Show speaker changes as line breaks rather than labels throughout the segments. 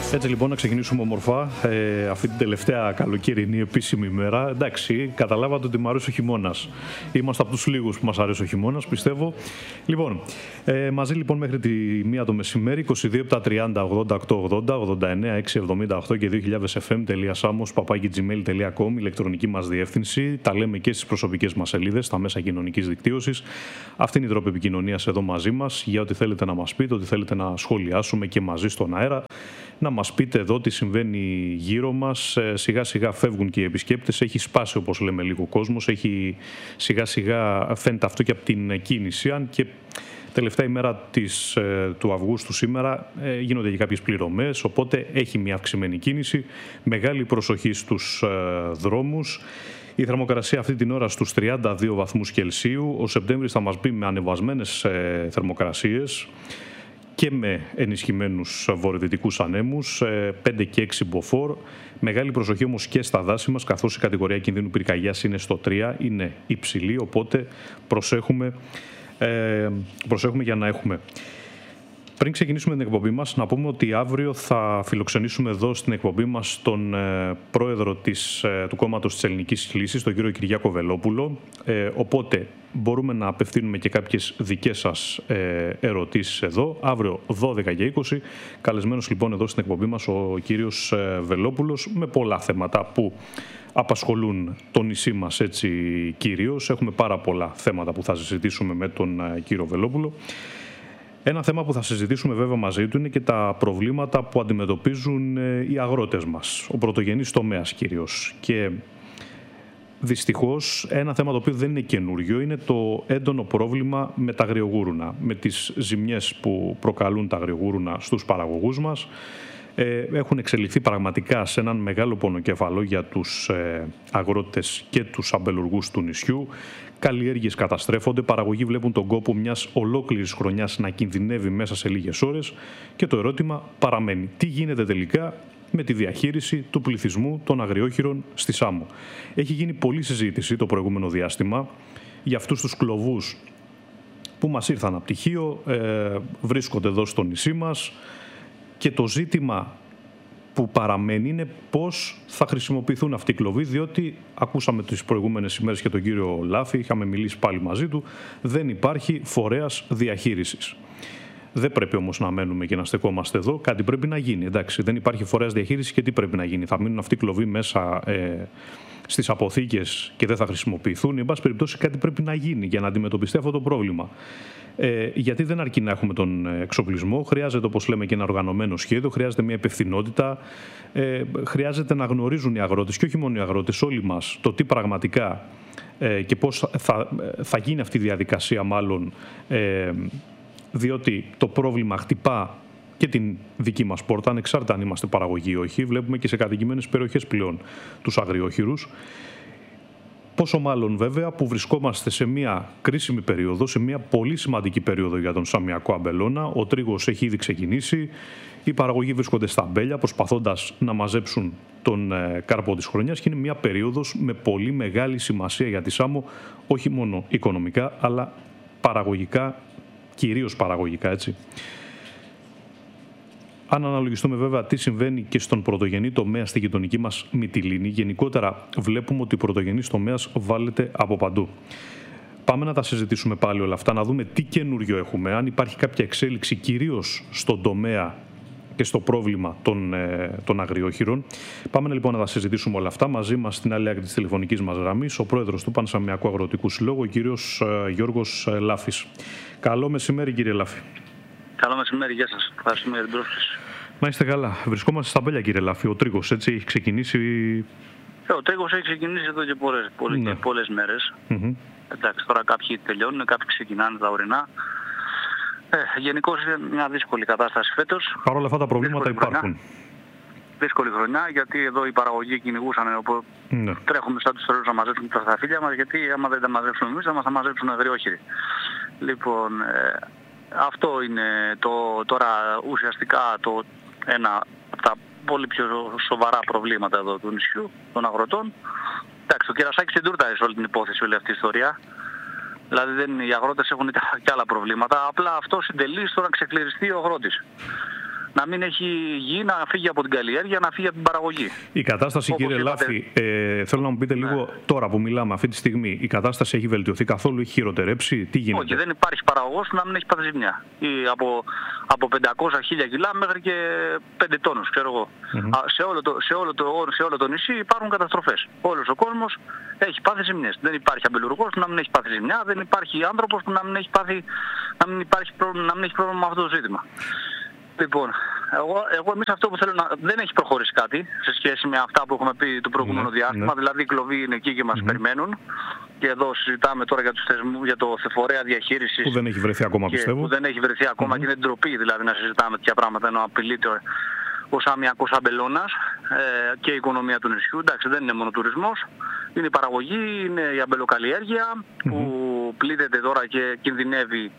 Έτσι λοιπόν να ξεκινήσουμε ομορφά αυτή την τελευταία καλοκαιρινή επίσημη ημέρα. Εντάξει, καταλάβατε ότι μου αρέσει ο χειμώνας. Είμαστε από τους λίγους που μας αρέσει ο χειμώνας, πιστεύω. Λοιπόν, μαζί λοιπόν μέχρι τη 1 το μεσημέρι, 22 από τα 30, 88, 80, 89, 678 και 2000fm.samos@gmail.com, ηλεκτρονική μας διεύθυνση. Τα λέμε και στις προσωπικές μας σελίδες, στα μέσα κοινωνικής δικτύωσης. Αυτή είναι η τρόπη επικοινωνίας εδώ μαζί μας, για ό,τι θέλετε να μας πείτε, ό,τι θέλετε να σχολιάσουμε και μαζί στον αέρα. Να μας πείτε εδώ τι συμβαίνει γύρω μας. Σιγά σιγά φεύγουν και οι επισκέπτες. Έχει σπάσει, όπως λέμε, λίγο κόσμος. Σιγά σιγά φαίνεται αυτό και από την κίνηση. Αν και τελευταία ημέρα του Αυγούστου σήμερα γίνονται και κάποιες πληρωμές. Οπότε έχει μια αυξημένη κίνηση. Μεγάλη προσοχή στους δρόμους. Η θερμοκρασία αυτή την ώρα στους 32 βαθμούς Κελσίου. Ο Σεπτέμβρης θα μας μπει με ανεβασμένες θερμοκρασίες και με ενισχυμένους βορειοδυτικούς ανέμους, 5 και 6 μποφόρ. Μεγάλη προσοχή όμως και στα δάση μας, καθώς η κατηγορία κινδύνου πυρκαγιάς είναι στο 3, είναι υψηλή, οπότε προσέχουμε για να έχουμε. Πριν ξεκινήσουμε την εκπομπή μας, να πούμε ότι αύριο θα φιλοξενήσουμε εδώ στην εκπομπή μας τον πρόεδρο του κόμματος της Ελληνικής Λύσης, τον κύριο Κυριάκο Βελόπουλο. Οπότε μπορούμε να απευθύνουμε και κάποιες δικές σας ερωτήσεις εδώ. Αύριο 12 και 20, καλεσμένος λοιπόν εδώ στην εκπομπή μας ο κύριος Βελόπουλος, με πολλά θέματα που απασχολούν το νησί μας έτσι κυρίως. Έχουμε πάρα πολλά θέματα που θα συζητήσουμε με τον κύριο Βελόπουλο. Ένα θέμα που θα συζητήσουμε βέβαια μαζί του είναι και τα προβλήματα που αντιμετωπίζουν οι αγρότες μας, ο πρωτογενής τομέας κυρίως. Και δυστυχώς ένα θέμα το οποίο δεν είναι καινούριο είναι το έντονο πρόβλημα με τα αγριογούρουνα, με τις ζημιές που προκαλούν τα αγριογούρουνα στους παραγωγούς μας. Έχουν εξελιχθεί πραγματικά σε έναν μεγάλο πονοκέφαλο για τους αγρότες και τους αμπελουργούς του νησιού. Καλλιέργειες καταστρέφονται, παραγωγοί βλέπουν τον κόπο μιας ολόκληρης χρονιάς να κινδυνεύει μέσα σε λίγες ώρες και το ερώτημα παραμένει. Τι γίνεται τελικά με τη διαχείριση του πληθυσμού των αγριόχειρων στη Σάμο? Έχει γίνει πολλή συζήτηση το προηγούμενο διάστημα για αυτούς τους κλωβούς που μας ήρθαν από πτυχίο, βρίσκονται εδώ στο νησί μας και το ζήτημα που παραμένει είναι πώς θα χρησιμοποιηθούν αυτοί οι κλωβοί, διότι ακούσαμε τις προηγούμενες ημέρες και τον κύριο Λάφη, είχαμε μιλήσει πάλι μαζί του, δεν υπάρχει φορέας διαχείρισης. Δεν πρέπει όμως να μένουμε και να στεκόμαστε εδώ, κάτι πρέπει να γίνει. Εντάξει, δεν υπάρχει φορέας διαχείρισης και τι πρέπει να γίνει? Θα μείνουν αυτοί οι κλωβοί μέσα στις αποθήκες και δεν θα χρησιμοποιηθούν? Εν πάση περιπτώσει, κάτι πρέπει να γίνει για να αντιμετωπιστεί αυτό το πρόβλημα. Γιατί δεν αρκεί να έχουμε τον εξοπλισμό, χρειάζεται, όπως λέμε, και ένα οργανωμένο σχέδιο, χρειάζεται μια υπευθυνότητα, χρειάζεται να γνωρίζουν οι αγρότες και όχι μόνο οι αγρότες, όλοι μας, το τι πραγματικά και πώς θα γίνει αυτή η διαδικασία μάλλον, διότι το πρόβλημα χτυπά και την δική μας πόρτα, ανεξάρτητα αν είμαστε παραγωγοί ή όχι. Βλέπουμε και σε κατοικημένες περιοχές πλέον τους αγριόχειρους. Πόσο μάλλον βέβαια που βρισκόμαστε σε μια κρίσιμη περίοδο, σε μια πολύ σημαντική περίοδο για τον Σαμιακό αμπελώνα. Ο τρίγος έχει ήδη ξεκινήσει, οι παραγωγοί βρίσκονται στα αμπέλια προσπαθώντας να μαζέψουν τον κάρπο της χρονιάς και είναι μια περίοδος με πολύ μεγάλη σημασία για τη Σάμο, όχι μόνο οικονομικά αλλά παραγωγικά, κυρίως παραγωγικά, έτσι. Αν αναλογιστούμε βέβαια τι συμβαίνει και στον πρωτογενή τομέα στη γειτονική μας Μυτιλήνη, γενικότερα βλέπουμε ότι ο πρωτογενής τομέας βάλεται από παντού. Πάμε να τα συζητήσουμε πάλι όλα αυτά, να δούμε τι καινούριο έχουμε, αν υπάρχει κάποια εξέλιξη κυρίως στον τομέα και στο πρόβλημα των αγριόχειρων. Πάμε λοιπόν να τα συζητήσουμε όλα αυτά. Μαζί μας στην άλλη άκρη της τηλεφωνικής μας γραμμής, ο πρόεδρος του Πανσαμιακού Αγροτικού Συλλόγου, ο κύριος Γιώργος Λάφης. Καλό μεσημέρι, κύριε Λάφη.
Καλό μεσημέρι, γεια σας. Ευχαριστούμε για την πρόσκληση.
Να είστε καλά. Βρισκόμαστε στα αμπέλια, κύριε Λάφη. Ο τρίγος έτσι έχει ξεκινήσει?
Ο τρίγος έχει ξεκινήσει εδώ και πολλές μέρες. Εντάξει, τώρα κάποιοι τελειώνουν, κάποιοι ξεκινάνε τα ορεινά. Γενικώς είναι μια δύσκολη κατάσταση φέτος.
Παρ' όλα αυτά τα προβλήματα υπάρχουν.
Δύσκολη χρονιά, γιατί εδώ οι παραγωγοί κυνηγούσαν, τρέχουμε σαν τους τρελούς να μαζέψουν τα σταφύλια μας, γιατί άμα δεν τα μαζέψουμε εμείς θα μας τα μαζέψουν αγριόχειροι. Λοιπόν, αυτό είναι τώρα ουσιαστικά ένα από τα πολύ πιο σοβαρά προβλήματα εδώ του νησιού, των αγροτών. Εντάξει, το κερασάκι στην τούρτα σε όλη την υπόθεση, όλη αυτή η ιστορία. Δηλαδή οι αγρότες έχουν και άλλα προβλήματα. Απλά αυτό συντελεί στο να ξεκληριστεί ο αγρότης. να μην έχει γη, να φύγει από την καλλιέργεια, να φύγει από την παραγωγή.
Η κατάσταση, όπως κύριε Λάφη, θέλω να μου πείτε λίγο τώρα που μιλάμε αυτή τη στιγμή, η κατάσταση έχει βελτιωθεί καθόλου, έχει χειροτερέψει, τι γίνεται?
Όχι, δεν υπάρχει παραγωγός που να μην έχει πάθει ζημιά. Από 500.000 κιλά μέχρι και 5 τόνους, ξέρω εγώ. Σε όλο το νησί υπάρχουν καταστροφές. Όλος ο κόσμος έχει πάθει ζημιές. Δεν υπάρχει αμπελουργός που να μην έχει πάθει ζημιά, δεν υπάρχει άνθρωπος που να μην έχει πρόβλημα με αυτό το ζήτημα. Λοιπόν, εμείς αυτό που θέλω δεν έχει προχωρήσει κάτι σε σχέση με αυτά που έχουμε πει το προηγούμενο διάστημα, δηλαδή οι κλοβοί είναι εκεί και μας περιμένουν. Και εδώ συζητάμε τώρα για τους θεσμούς, για το φορέα διαχείρισης.
Που δεν έχει βρεθεί ακόμα, πιστεύω.
Που δεν έχει βρεθεί ακόμα και είναι ντροπή δηλαδή να συζητάμε τέτοια πράγματα, ενώ απειλείται ο σαμιακός αμπελώνας και η οικονομία του νησιού. Εντάξει, δεν είναι μόνο τουρισμός, είναι η παραγωγή, είναι η αμπελοκαλλιέργεια που πλήττεται τώρα και κινδυνεύει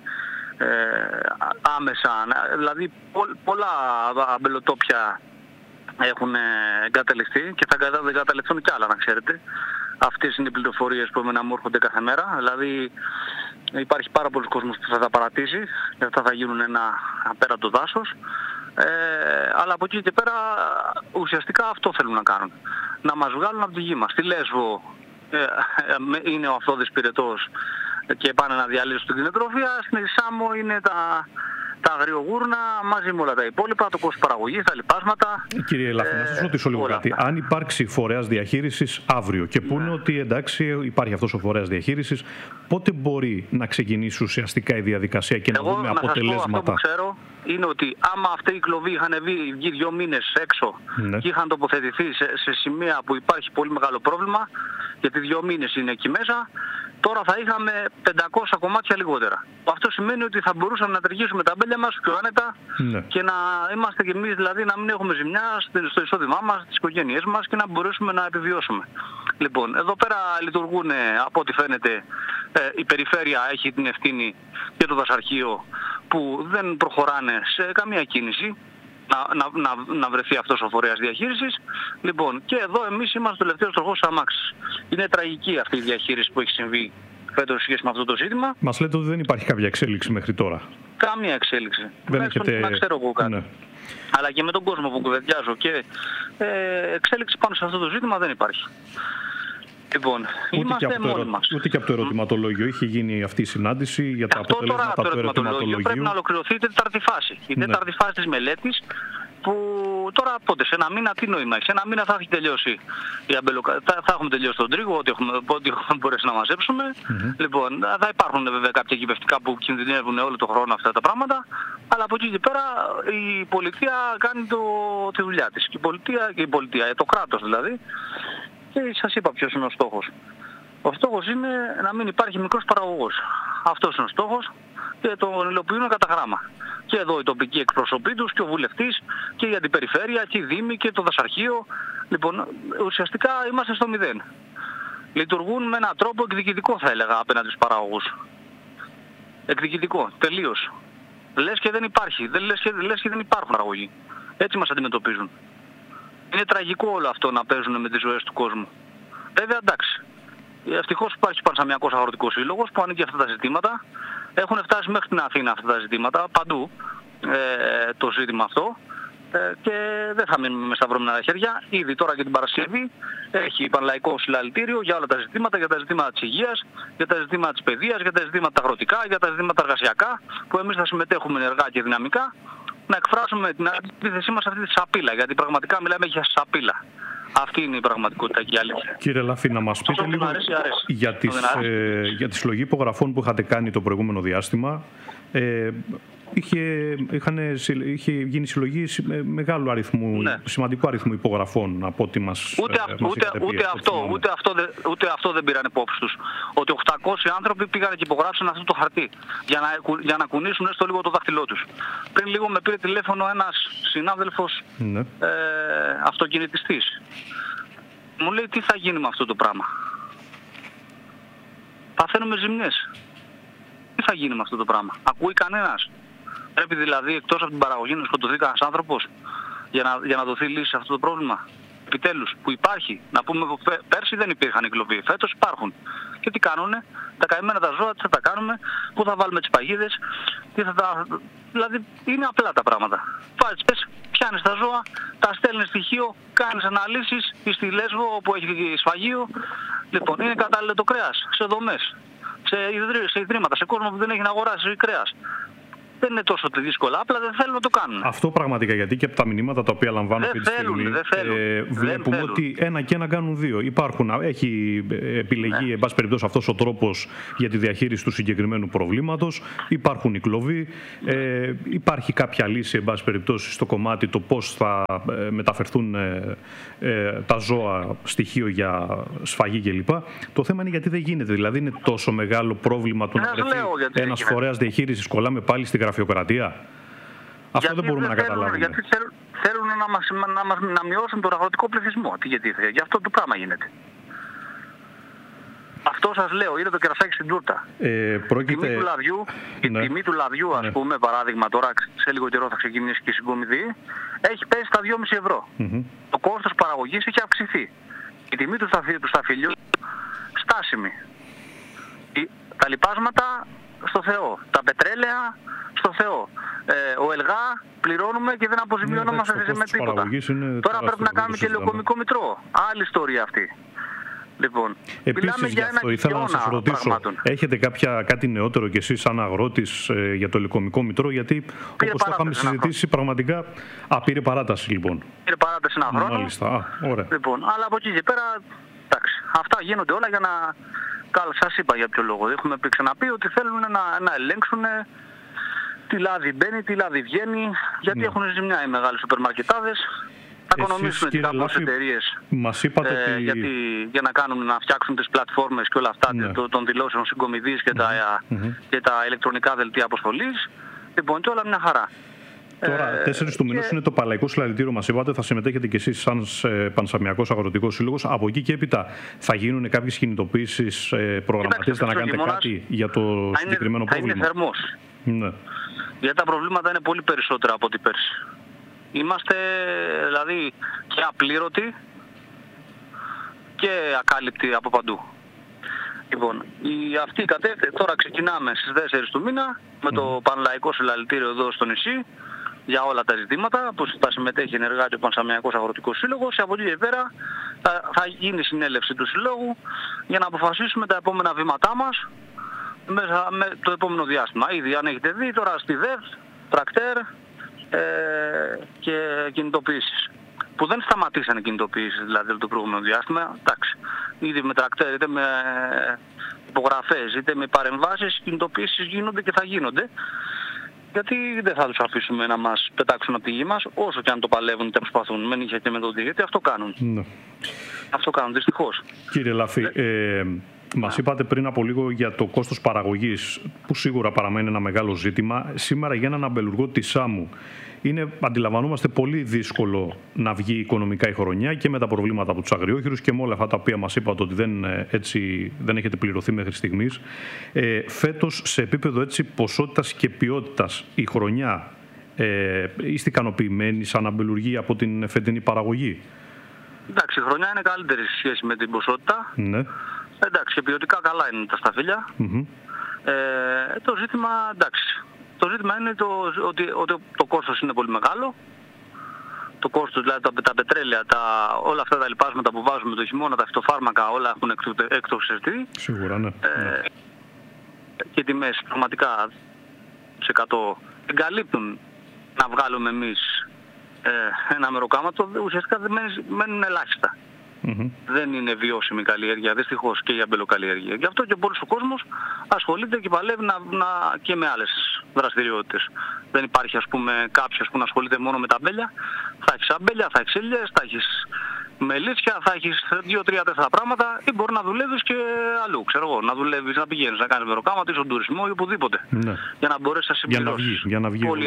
άμεσα. Δηλαδή πολλά αμπελοτόπια έχουν εγκαταλειφθεί και θα εγκαταλειφθούν κι άλλα, να ξέρετε. Αυτές είναι οι πληροφορίες που εμένα μου έρχονται κάθε μέρα. Δηλαδή υπάρχει πάρα πολλοί κόσμος που θα τα παρατήσει και αυτά θα γίνουν ένα απέραντο δάσος. Αλλά από εκεί και πέρα ουσιαστικά αυτό θέλουν να κάνουν. Να μας βγάλουν από τη γη μας. Στη Λέσβο είναι ο Αυθόδης Πυρετός και πάνε να διαλύσουν την κτηνοτροφία. Στην Σάμο είναι τα αγριογούρνα μαζί με όλα τα υπόλοιπα, το κόστος παραγωγής, τα λοιπάσματα.
Κύριε Λάφη, να σας ρωτήσω λίγο κάτι. Αν υπάρξει φορέας διαχείρισης αύριο και πούνε ότι εντάξει υπάρχει αυτός ο φορέας διαχείρισης, πότε μπορεί να ξεκινήσει ουσιαστικά η διαδικασία και να δούμε αποτελέσματα?
Αυτό που ξέρω είναι ότι άμα αυτοί οι κλοβοί είχαν βγει 2 μήνες έξω και είχαν τοποθετηθεί σε σημεία που υπάρχει πολύ μεγάλο πρόβλημα, γιατί 2 μήνες είναι εκεί μέσα, τώρα θα είχαμε 500 κομμάτια λιγότερα. Αυτό σημαίνει ότι θα μπορούσαμε να ταιριάσουμε τα μπέλια μας πιο άνετα και να είμαστε κι εμείς, δηλαδή να μην έχουμε ζημιά στο εισόδημά μας, στις οικογένειές μας και να μπορέσουμε να επιβιώσουμε. Λοιπόν, εδώ πέρα λειτουργούν, από ό,τι φαίνεται, η περιφέρεια έχει την ευθύνη και το δασαρχείο που δεν προχωράνε σε καμία κίνηση να βρεθεί αυτός ο φορέας διαχείρισης. Λοιπόν, και εδώ εμείς είμαστε ο τελευταίος τροχός αμάξης. Είναι τραγική αυτή η διαχείριση που έχει συμβεί φέτος σχέση με αυτό το ζήτημα.
Μας λέτε ότι δεν υπάρχει κάποια εξέλιξη μέχρι τώρα.
Καμία εξέλιξη.
Δεν έχετε...
Να ξέρω εγώ κάτι. Ναι. Αλλά και με τον κόσμο που κουβεντιάζω και εξέλιξη πάνω σε αυτό το ζήτημα δεν υπάρχει. Λοιπόν, είμαστε μόνοι μας.
Ούτε και από το ερωτηματολόγιο είχε γίνει αυτή η συνάντηση για τα αποτελέσματα του ερωτηματολογίου.
Πρέπει να ολοκληρωθεί η τέταρτη φάση. Η τέταρτη φάση της μελέτης που τώρα πότε, σε ένα μήνα τι νόημα έχει? Σε ένα μήνα θα έχει τελειώσει θα έχουμε τελειώσει τον τρίγο, ό,τι έχουμε μπορέσει να μαζέψουμε. Λοιπόν, θα υπάρχουν βέβαια κάποια κυβευτικά που κινδυνεύουν όλο τον χρόνο αυτά τα πράγματα, αλλά από εκεί και πέρα η πολιτεία κάνει τη δουλειά της. Η πολιτεία, το κράτος δηλαδή. Και σας είπα ποιος είναι ο στόχος. Ο στόχος είναι να μην υπάρχει μικρός παραγωγός. Αυτός είναι ο στόχος και τον υλοποιούν κατά γράμμα. Και εδώ οι τοπικοί εκπροσωποί τους και ο βουλευτής και η αντιπεριφέρεια και η Δήμη και το δασαρχείο. Λοιπόν, ουσιαστικά είμαστε στο μηδέν. Λειτουργούν με έναν τρόπο εκδικητικό, θα έλεγα, απέναντι στους παραγωγούς. Εκδικητικό, τελείως. Λες και δεν υπάρχει, λες και δεν υπάρχουν παραγωγοί. Έτσι μας αντιμετωπίζουν. Είναι τραγικό όλο αυτό να παίζουν με τις ζωές του κόσμου. Βέβαια, εντάξει. Ευτυχώς υπάρχει Πανσαμιακός Αγροτικός Σύλλογος που ανοίγει αυτά τα ζητήματα. Έχουν φτάσει μέχρι την Αθήνα αυτά τα ζητήματα, παντού το ζήτημα αυτό. Και δεν θα μείνουμε με σταυρωμένα χέρια. Ήδη τώρα και την Παρασκευή έχει πανλαϊκό συλλαλητήριο για όλα τα ζητήματα, για τα ζητήματα της υγείας, για τα ζητήματα της παιδείας, για τα ζητήματα αγροτικά, για τα ζητήματα εργασιακά, που εμείς θα συμμετέχουμε ενεργά και δυναμικά, να εκφράσουμε την αντίθεσή μας σε αυτή τη σαπίλα, γιατί πραγματικά μιλάμε για σαπίλα. Αυτή είναι η πραγματικότητα και η αλήθεια.
Κύριε Λάφη, να μας πείτε λίγο για τη συλλογή υπογραφών που είχατε κάνει το προηγούμενο διάστημα. Είχε γίνει συλλογή μεγάλου αριθμού, σημαντικού αριθμού υπογραφών από ό,τι μας
Ούτε αυτό δεν πήραν υπόψη τους. Ότι 800 άνθρωποι πήγαν και υπογράψαν αυτό το χαρτί για να κουνήσουν έστω λίγο το δάχτυλό τους. Πριν λίγο με πήρε τηλέφωνο ένας συνάδελφος αυτοκινητιστής. Μου λέει τι θα γίνει με αυτό το πράγμα. Παθαίνουμε ζημιές. Τι θα γίνει με αυτό το πράγμα? Ακούει κανένας? Πρέπει δηλαδή εκτός από την παραγωγή να σκοτωθεί κανένας άνθρωπος για να δοθεί λύση σε αυτό το πρόβλημα? Επιτέλους, που υπάρχει. Να πούμε πέρσι δεν υπήρχαν οι κλοβοί, φέτος υπάρχουν. Και Και τι κάνουνε, τα καημένα τα ζώα, τι θα τα κάνουμε, πού θα βάλουμε τις παγίδες, δηλαδή είναι απλά τα πράγματα. Πιάνεις τα ζώα, τα στέλνεις στοιχείο, κάνεις αναλύσεις, ή στη Λέσβο όπου έχει σφαγείο. Λοιπόν, είναι κατάλληλο το κρέας, σε δομές, σε ιδρύματα, σε κόσμο που δεν έχει να αγοράσει κρέας. Δεν είναι τόσο δύσκολα, απλά δεν θέλουν να το κάνουν.
Αυτό πραγματικά, γιατί και από τα μηνύματα τα οποία λαμβάνω αυτή τη στιγμή βλέπουμε ότι ένα και ένα κάνουν δύο. Έχει επιλεγεί, εν πάση περιπτώσει, αυτός ο τρόπος για τη διαχείριση του συγκεκριμένου προβλήματος. Υπάρχουν οι κλωβοί. Υπάρχει κάποια λύση, εν πάση περιπτώσει, στο κομμάτι το πώς θα μεταφερθούν τα ζώα, στοιχείο για σφαγή κλπ. Το θέμα είναι γιατί δεν γίνεται. Δηλαδή, είναι τόσο μεγάλο πρόβλημα το να βρεθεί ένας φορέας διαχείρισης. Κολλάμε πάλι στη γραφειοκρατία. Αυτό δεν μπορούμε να καταλάβουμε.
Γιατί θέλουν να μειώσουν τον αγροτικό πληθυσμό. Γι' αυτό το πράγμα γίνεται. Αυτό σας λέω, είναι το κερασάκι στην τούρτα. Η τιμή του λαδιού, ας πούμε, παράδειγμα, τώρα σε λίγο καιρό θα ξεκινήσει και η συγκομιδή, έχει πέσει στα 2,5 ευρώ. Το κόστος παραγωγής έχει αυξηθεί. Η τιμή του σταφυλιού στάσιμη. Τα λιπάσματα στο Θεό. Τα πετρέλαια στο Θεό. Ο ΕΛΓΑ πληρώνουμε και δεν αποζημιώνομαστε με τίποτα. Τώρα πρέπει να κάνουμε και λεωκομικό μητρό. Άλλη ιστορία αυτή. Λοιπόν,
επίσης, για αυτό ήθελα να σας ρωτήσω, έχετε κάτι νεότερο κι εσείς σαν αγρότης για το λεωκομικό μητρό, γιατί όπως το είχαμε συζητήσει πραγματικά πήρε παράταση λοιπόν.
Πήρε παράταση ένα χρόνο.
Μάλιστα, ωραία.
Λοιπόν, αλλά από εκεί και πέρα, εντάξει, αυτά γίνονται όλα για να... Καλά, σας είπα για ποιο λόγο. Έχουμε ξαναπεί ότι θέλουν να ελέγξουν τι λάδι μπαίνει, τι λάδι βγαίνει, γιατί έχουν ζημιά οι μεγάλοι σούπερμαρκετάδες. Θα οικονομήσουν τις κάποιες εταιρείες για να φτιάξουν τις πλατφόρμες και όλα αυτά των δηλώσεων συγκομιδής και τα ηλεκτρονικά δελτία αποστολής. Λοιπόν, και όλα μια χαρά.
Τώρα, 4 του μηνός είναι το Παλαϊκό Συλλαλητήριο, μας είπατε, θα συμμετέχετε και εσείς σαν Πανσαμιακός Αγροτικός Σύλλογος. Από εκεί και έπειτα θα γίνουν κάποιες κινητοποιήσεις, προγραμματίζετε να κάνετε κάτι για το συγκεκριμένο πρόβλημα?
Θα είναι θερμός. Ναι. Γιατί τα προβλήματα είναι πολύ περισσότερα από ό,τι πέρσι. Είμαστε δηλαδή και απλήρωτοι και ακάλυπτοι από παντού. Λοιπόν, αυτή η κατεύθυνση, τώρα ξεκινάμε στις 4 του μήνα με το Πανλαϊκό Συλλαλητήριο εδώ στο νησί για όλα τα ζητήματα που θα συμμετέχει ενεργά και ο Πανσαμιακός Αγροτικός Σύλλογος. Από εκεί και πέρα θα γίνει συνέλευση του Συλλόγου για να αποφασίσουμε τα επόμενα βήματά μας μέσα με το επόμενο διάστημα. Ήδη αν έχετε δει τώρα στη ΔΕΒ, τρακτέρ και κινητοποιήσεις. Που δεν σταματήσαν οι κινητοποιήσεις δηλαδή το προηγούμενο διάστημα. Εντάξει, ήδη με τρακτέρ, είτε με υπογραφές, είτε με παρεμβάσεις, κινητοποιήσεις γίνονται και θα γίνονται. Γιατί δεν θα τους αφήσουμε να μας πετάξουν από τη γη μας, όσο και αν το παλεύουν είτε προσπαθούν με νύχια και με το δι, γιατί αυτό κάνουν. Ναι. Αυτό κάνουν, δυστυχώς.
Κύριε Λαφή, μας είπατε πριν από λίγο για το κόστος παραγωγής, που σίγουρα παραμένει ένα μεγάλο ζήτημα. Σήμερα για έναν αμπελουργό της Σάμου αντιλαμβανόμαστε πολύ δύσκολο να βγει οικονομικά η χρονιά και με τα προβλήματα από τους αγριόχειρους και με όλα αυτά τα οποία μας είπατε ότι δεν έχετε πληρωθεί μέχρι στιγμής. Φέτος σε επίπεδο ποσότητας και ποιότητας η χρονιά, είστε ικανοποιημένοι σαν αμπελουργοί από την φετινή παραγωγή?
Εντάξει, η χρονιά είναι καλύτερη σε σχέση με την ποσότητα. Ναι. Εντάξει, και ποιοτικά καλά είναι τα σταφύλια. Το ζήτημα, εντάξει. Το ζήτημα είναι ότι το κόστος είναι πολύ μεγάλο. Το κόστος, δηλαδή τα πετρέλαια, όλα αυτά τα λιπάσματα που βάζουμε το χειμώνα, τα φυτοφάρμακα, όλα έχουν εκτοξευτεί.
Σίγουρα, ναι.
Και τιμές πραγματικά σε 100 εγκαλύπτουν να βγάλουμε εμείς ένα μεροκάματο, ουσιαστικά μένουν ελάχιστα. Δεν είναι βιώσιμη καλλιέργεια, δυστυχώς, και η αμπελοκαλλιέργεια. Γι' αυτό και πολλοί ο κόσμος ασχολείται και παλεύει και με άλλες δραστηριότητες. Δεν υπάρχει, ας πούμε, κάποιος που να ασχολείται μόνο με τα αμπέλια. Θα έχεις αμπέλια, θα έχεις ελιές, θα έχεις μελίτσια, θα έχεις 2, 3, 4 πράγματα, ή μπορεί να δουλεύεις και αλλού. Ξέρω εγώ, να δουλεύεις, να πηγαίνεις, να κάνεις μεροκάματο ή στον τουρισμό ή οπουδήποτε. Ναι. Για να μπορέσεις να συμπληρώσεις.
Για να βγει.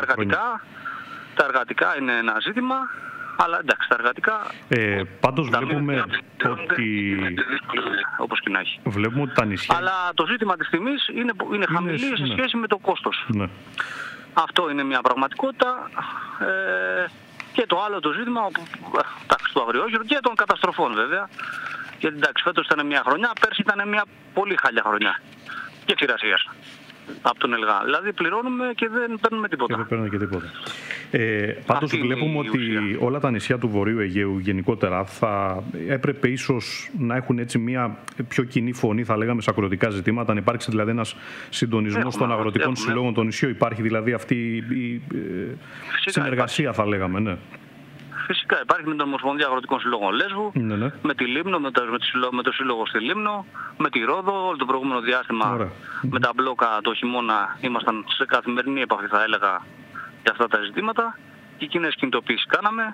Τα εργατικά είναι ένα ζήτημα. Αλλά εντάξει, τα εργατικά...
Πάντως βλέπουμε ότι...
όπως και να έχει.
Βλέπουμε ότι τα νησιά...
Αλλά το ζήτημα της τιμής είναι χαμηλή σε σχέση με το κόστος. Ναι. Αυτό είναι μια πραγματικότητα. Και το άλλο το ζήτημα του αγριόχειρου και των καταστροφών βέβαια. Γιατί εντάξει, φέτος ήταν μια χρονιά, πέρσι ήταν μια πολύ χάλια χρονιά. Και ξηρασίας. Από τον ΕΛΓΑ. Δηλαδή πληρώνουμε και δεν παίρνουμε τίποτα.
Και δεν παίρνουμε και τίποτα. Πάντως βλέπουμε ότι όλα τα νησιά του Βορείου Αιγαίου γενικότερα θα έπρεπε ίσως να έχουν έτσι μια πιο κοινή φωνή, θα λέγαμε, σε αγροτικά ζητήματα. Αν υπάρξει δηλαδή ένας συντονισμός των αγροτικών συλλόγων των νησιών, υπάρχει δηλαδή αυτή η συνεργασία, θα λέγαμε, ναι.
Φυσικά υπάρχει με την Ομοσπονδία Αγροτικών Συλλόγων Λέσβου,
ναι.
Με τη Λίμνο, με το Σύλλογο στη Λίμνο, με τη Ρόδο. Όλο το προηγούμενο διάστημα με τα μπλόκα το χειμώνα ήμασταν σε καθημερινή επαφή, θα έλεγα, για αυτά τα ζητήματα. Και κοινές κινητοποιήσεις κάναμε.